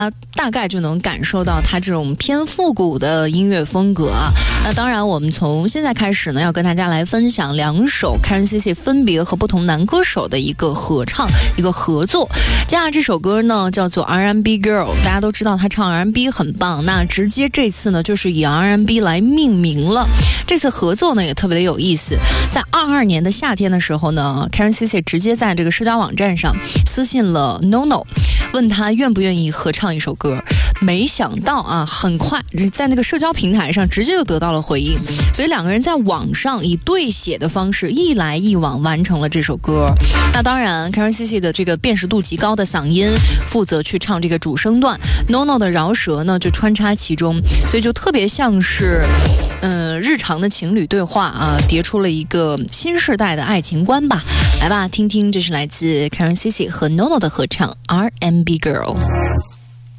大概就能感受到他这种偏复古的音乐风格啊。那当然我们从现在开始呢，要跟大家来分享2首 Karen-CC 分别和不同男歌手的一个合唱，一个合作。接下来这首歌呢叫做 R&B Girl， 大家都知道他唱 R&B 很棒，那直接这次呢就是以 R&B 来命名了。这次合作呢也特别的有意思，在22年的夏天的时候呢， Karen-CC 直接在这个社交网站上私信了 NONO， 问他愿不愿意合唱一首歌。没想到啊，很快在那个社交平台上直接就得到了回应，所以2个人在网上以对写的方式一来一往完成了这首歌。那当然 Karen-CC 的这个辨识度极高的嗓音负责去唱这个主声段， NONO 的饶舌呢就穿插其中，所以就特别像是日常的情侣对话啊，叠出了一个新世代的爱情观吧。来吧，听听，这是来自 Karen-CC 和 NONO 的合唱 R&B Girl。